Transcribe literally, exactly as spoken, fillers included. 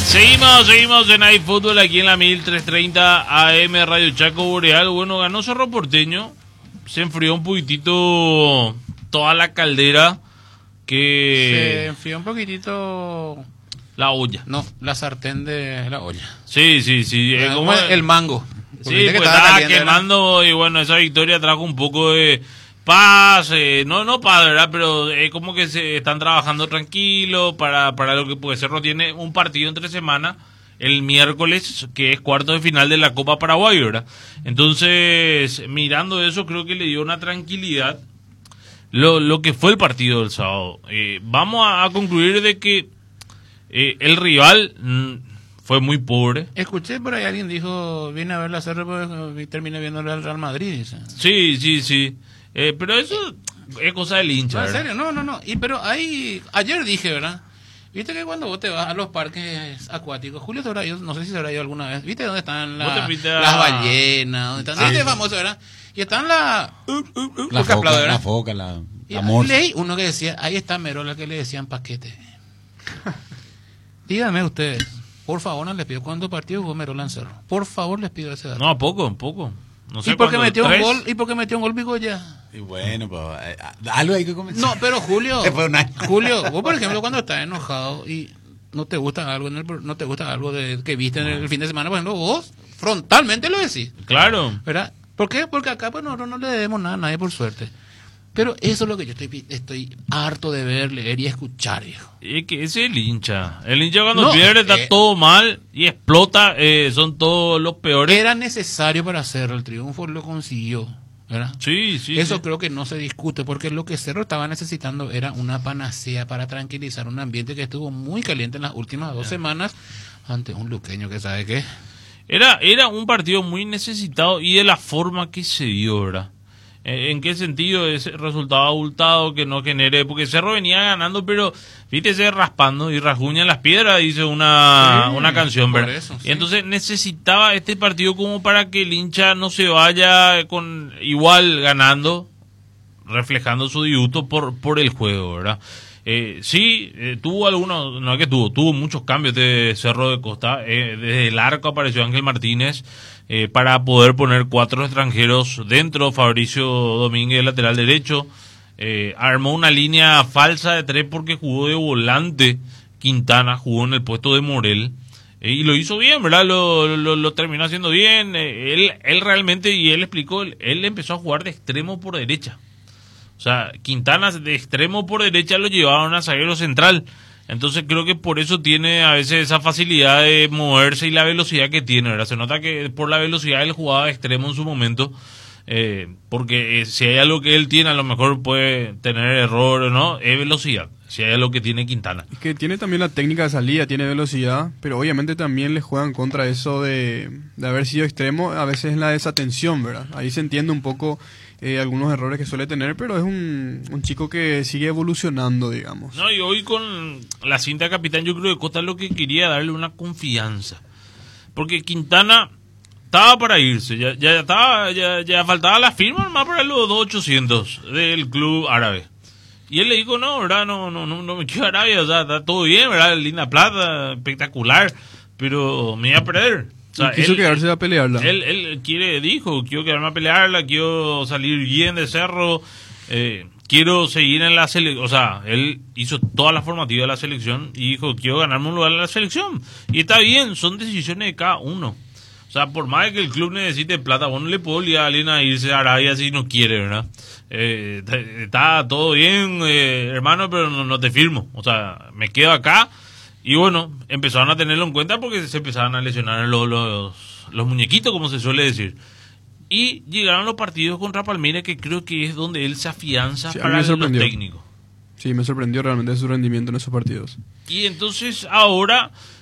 Seguimos, seguimos en iFútbol aquí en la mil trescientos treinta A M Radio Chaco Boreal. Bueno, ganó Cerro Porteño. Se enfrió un poquitito toda la caldera que... Se enfrió un poquitito... La olla. No, la sartén de la olla. Sí, sí, sí. Eh, como el, el mango. Sí, pues estaba caliente, quemando, ¿verdad? Y bueno, esa victoria trajo un poco de paz, eh, no no paz, ¿verdad? Pero es eh, como que se están trabajando tranquilo para, para lo que puede ser. Cerro tiene un partido entre semana el miércoles, que es cuarto de final de la Copa Paraguay, ¿verdad? Entonces, mirando eso, creo que le dio una tranquilidad lo, lo que fue el partido del sábado. Eh, vamos a, a concluir de que eh, el rival... Mm, fue muy pobre. Escuché por ahí alguien dijo, viene a ver la Cerro y termina viendo el Real Madrid. Dice. Sí, sí, sí. Eh, pero eso es cosa del hincha, no, en ¿verdad? serio, no, no, no. Y pero ahí, ayer dije, ¿verdad? Viste que cuando vos te vas a los parques acuáticos, Julio se habrá ido, no sé si se habrá ido alguna vez. ¿Viste dónde están la, a... las ballenas? ¿Dónde están? Sí, ¿viste sí. famoso, verdad? Y están la... Uh, uh, uh, la, foca, aplaude, la foca, la... la morsa. Leí uno que decía, ahí está Merola, que le decían paquete. Díganme ustedes. Por favor, no les pido cuántos partidos jugó Merola en Cerro. Por favor, les pido ese dato. No, poco, poco. No sé ¿Y porque metió tres? un gol? ¿Y porque metió un gol Bigoya? Y bueno, pues eh, algo hay que comenzar. No, pero Julio, Julio, vos por ejemplo cuando estás enojado y no te gusta algo, en el, no te gusta algo de, que viste en el fin de semana, por ejemplo, vos frontalmente lo decís. Claro. ¿Verdad? ¿Por qué? Porque acá pues nosotros no le debemos nada a nadie, por suerte. Pero eso es lo que yo estoy estoy harto de ver, leer y escuchar, hijo. Es que ese es el hincha. El hincha cuando no, pierde está eh, todo mal y explota. Eh, son todos los peores. Era necesario para Cerro, el triunfo lo consiguió, ¿verdad? Sí, sí. Eso sí. creo que no se discute, porque lo que Cerro estaba necesitando era una panacea para tranquilizar un ambiente que estuvo muy caliente en las últimas dos semanas ante un luqueño que sabe qué. Era, era un partido muy necesitado y de la forma que se dio, ¿verdad? ¿En qué sentido ese resultado abultado que no genere? Porque Cerro venía ganando, pero vítese raspando y rasguña las piedras, dice una, sí, una canción, ¿verdad? Eso, sí. Y entonces necesitaba este partido como para que el hincha no se vaya con igual ganando, reflejando su disgusto por, por el juego, ¿verdad? Eh, sí, eh, tuvo algunos, no es que tuvo, tuvo muchos cambios de Cerro de Costa. Eh, desde el arco apareció Ángel Martínez. Eh, para poder poner cuatro extranjeros dentro. Fabricio Domínguez, lateral derecho, eh, armó una línea falsa de tres porque jugó de volante. Quintana jugó en el puesto de Morel, eh, y lo hizo bien, ¿verdad? Lo, lo, lo terminó haciendo bien. eh, él, él realmente, y él explicó, él, él empezó a jugar de extremo por derecha. O sea, Quintana de extremo por derecha lo llevaron a zaguero central. Entonces creo que por eso tiene a veces esa facilidad de moverse y la velocidad que tiene, ¿verdad? Se nota que por la velocidad él jugaba de extremo en su momento, eh, porque eh, si hay algo que él tiene, a lo mejor puede tener error, ¿no? Es velocidad, si hay algo que tiene Quintana. Es que tiene también la técnica de salida, tiene velocidad, pero obviamente también le juegan contra eso de, de haber sido extremo, a veces la desatención, ¿verdad? Ahí se entiende un poco... Eh, algunos errores que suele tener, pero es un, un chico que sigue evolucionando, digamos. No, y hoy con la cinta de capitán yo creo que Costa lo que quería darle una confianza, porque Quintana estaba para irse, ya ya estaba ya, ya faltaba la firma más para los dos ochocientos del club árabe, y él le dijo no, verdad, no no no, no me quiero Arabia, o sea, está todo bien, verdad, linda plata, espectacular, pero me iba a perder. O sea, quiso él, quedarse a pelearla. Él, él quiere, dijo, quiero quedarme a pelearla, quiero salir bien de Cerro, eh, quiero seguir en la selección. O sea, él hizo toda la formativa de la selección y dijo, quiero ganarme un lugar en la selección. Y está bien, son decisiones de cada uno. O sea, por más que el club necesite plata, vos no le puedo obligar a alguien a irse a Arabia si no quiere, ¿verdad? Eh, está todo bien, eh, hermano, pero no, no te firmo. O sea, me quedo acá. Y bueno, empezaron a tenerlo en cuenta porque se empezaban a lesionar los, los, los muñequitos, como se suele decir. Y llegaron los partidos contra Palmeiras, que creo que es donde él se afianza, sí, para los técnicos. Sí, me sorprendió realmente su rendimiento en esos partidos. Y entonces ahora